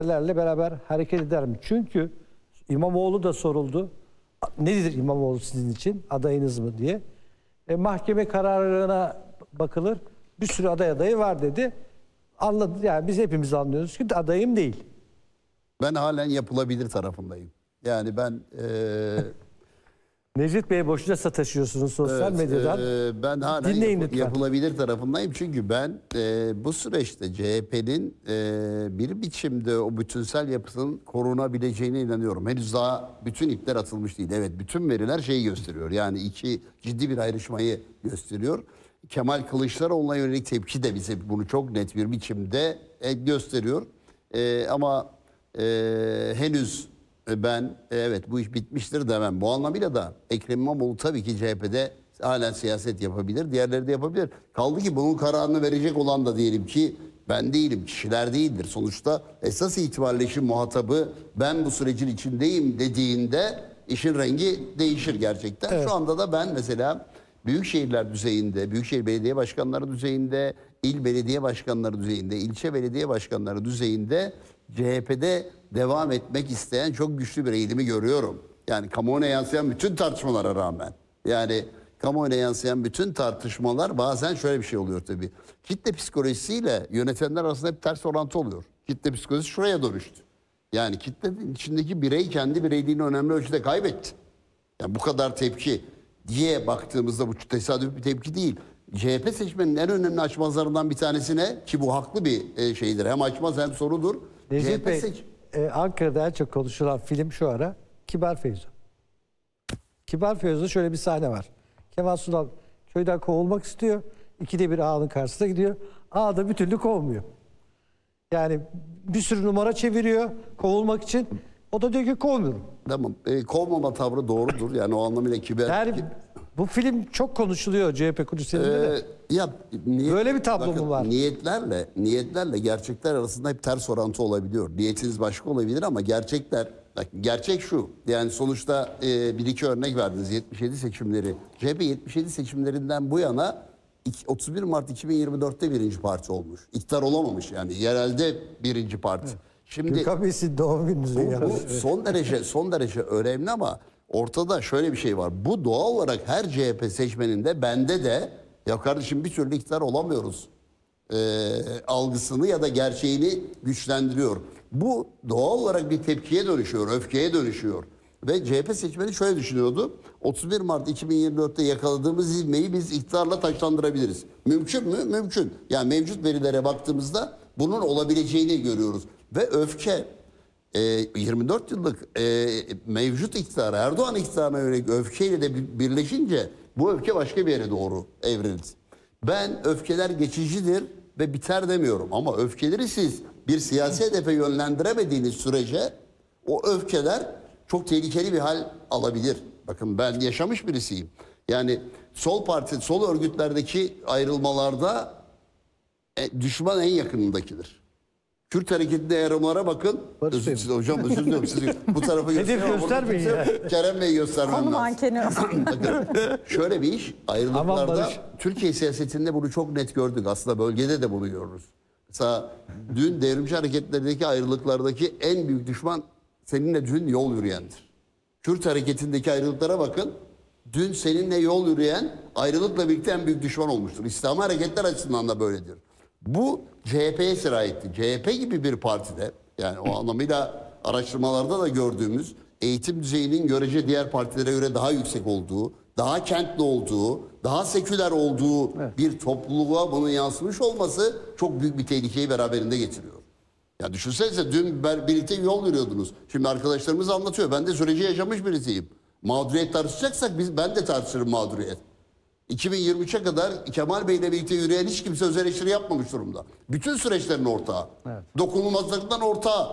beraber hareket eder mi? Çünkü İmamoğlu da soruldu. Nedir İmamoğlu sizin için? Adayınız mı diye. Mahkeme kararına bakılır. Bir sürü adayı var dedi. Anladı. Yani biz hepimiz anlıyoruz ki adayım değil. Ben halen yapılabilir tarafındayım. Yani ben Necdet Bey'e boşuna sataşıyorsunuz sosyal medyadan. ben halen Dinleyin lütfen. yapılabilir tarafındayım. Çünkü ben bu süreçte CHP'nin bir biçimde o bütünsel yapısının korunabileceğine inanıyorum. Henüz daha bütün ipler atılmış değil. Evet, bütün veriler şeyi gösteriyor. Yani iki ciddi bir ayrışmayı gösteriyor. Kemal Kılıçdaroğlu'na yönelik tepki de bize bunu çok net bir biçimde gösteriyor. Ama henüz ben evet bu iş bitmiştir demem. Bu anlamıyla da Ekrem İmamoğlu tabii ki CHP'de halen siyaset yapabilir. Diğerleri de yapabilir. Kaldı ki bunun kararını verecek olan da diyelim ki ben değilim, kişiler değildir. Sonuçta esas itibariyle işin muhatabı ben bu sürecin içindeyim dediğinde işin rengi değişir gerçekten. Evet. Şu anda da ben mesela büyük şehirler düzeyinde, büyükşehir belediye başkanları düzeyinde, il belediye başkanları düzeyinde, ilçe belediye başkanları düzeyinde CHP'de devam etmek isteyen çok güçlü bir eğilimi görüyorum. Yani kamuoyuna yansıyan bütün tartışmalara rağmen. Yani kamuoyuna yansıyan bütün tartışmalar bazen şöyle bir şey oluyor tabii. Kitle psikolojisiyle yönetenler arasında hep ters orantı oluyor. Kitle psikolojisi şuraya dönüştü. Yani kitlenin içindeki birey kendi bireyliğini önemli ölçüde kaybetti. Yani bu kadar tepki diye baktığımızda bu tesadüf bir tepki değil. CHP seçmenin en önemli açmazlarından bir tanesine ki bu haklı bir şeydir. Hem açmaz hem sorudur. Necdet Bey, Ankara'da en çok konuşulan film şu ara Kibar Feyzo. Kibar Feyzo'da şöyle bir sahne var. Kemal Sunal köyden kovulmak istiyor. İkide bir ağanın karşısına gidiyor. Ağa da bir türlü kovmuyor. Yani bir sürü numara çeviriyor kovulmak için. O da diyor ki kovmuyorum. Tamam. Kovmama tavrı doğrudur. Yani o anlamıyla kibar. Yani bu film çok konuşuluyor CHP kulislerinde de. Böyle bir tablo mu var? Niyetlerle gerçekler arasında hep ters orantı olabiliyor. Niyetiniz başka olabilir ama gerçekler, bak, gerçek şu. Yani sonuçta bir iki örnek verdiniz 77 seçimleri. CHP 77 seçimlerinden bu yana 31 Mart 2024'te birinci parti olmuş. İktidar olamamış yani yerelde birinci parti. Evet. Şimdi Gülkan Bey sizin doğum gününüzde bu son derece önemli ama ortada şöyle bir şey var. Bu doğal olarak her CHP seçmeninde bende de ya kardeşim bir türlü iktidar olamıyoruz algısını ya da gerçeğini güçlendiriyor. Bu doğal olarak bir tepkiye dönüşüyor, öfkeye dönüşüyor. Ve CHP seçmeni şöyle düşünüyordu. 31 Mart 2024'te yakaladığımız ivmeyi biz iktidarla taçlandırabiliriz. Mümkün mü? Mümkün. Yani mevcut verilere baktığımızda bunun olabileceğini görüyoruz. Ve öfke 24 yıllık mevcut iktidara, Erdoğan iktidarına yönelik öfkeyle de birleşince bu öfke başka bir yere doğru evrildi. Ben öfkeler geçicidir ve biter demiyorum ama öfkeleri siz bir siyasi hedefe yönlendiremediğiniz sürece o öfkeler çok tehlikeli bir hal alabilir. Bakın ben yaşamış birisiyim. Yani sol parti, sol örgütlerdeki ayrılmalarda düşman en yakınındakidir. Kürt hareketinde ayrımlara bakın. Hocam özür diliyorum sizi bu tarafa göstermeyin ya. Kerem Bey göstermem Konu lazım. mankeni. Bakın, şöyle bir iş ayrılıklarda Türkiye siyasetinde bunu çok net gördük. Aslında bölgede de bunu görürüz. Mesela dün devrimci hareketlerdeki ayrılıklardaki en büyük düşman seninle dün yol yürüyendir. Kürt hareketindeki ayrılıklara bakın. Dün seninle yol yürüyen ayrılıkla birlikte en büyük düşman olmuştur. İslami hareketler açısından da böyledir. Bu CHP'ye sirayetti. CHP gibi bir partide yani o anlamıyla araştırmalarda da gördüğümüz eğitim düzeyinin görece diğer partilere göre daha yüksek olduğu, daha kentli olduğu, daha seküler olduğu bir topluluğa bunun yansımış olması çok büyük bir tehlikeyi beraberinde getiriyor. Ya düşünsenize dün birlikte yol yürüyordunuz. Şimdi arkadaşlarımız anlatıyor. Ben de süreci yaşamış birisiyim. Mağduriyet tartışacaksak ben de tartışırım mağduriyet. 2023'e kadar Kemal Bey'le birlikte yürüyen hiç kimse öz eleştiri yapmamış durumda. Bütün süreçlerin ortağı. Evet. Dokunulmazlıktan ortağı.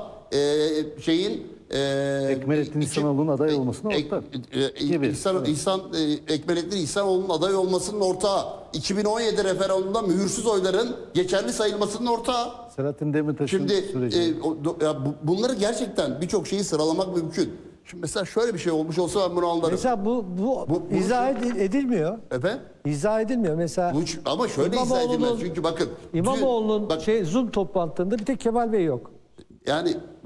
Ekmelettin İhsanoğlu'nun aday olmasının ortağı. Ekmelettin İhsanoğlu'nun aday olmasının ortağı. 2017 referandumunda mühürsüz oyların geçerli sayılmasının ortağı. Selahattin Demirtaş'ın süreci. Bunları gerçekten birçok şeyi sıralamak mümkün. Şimdi mesela şöyle bir şey olmuş olsa ben bunu anlarım. Mesela bu izah edilmiyor. Efendim? İzah edilmiyor mesela. Ama şöyle izah edilmez çünkü bakın. İmamoğlu'nun Zoom toplantılarında bir tek Kemal Bey yok. Yani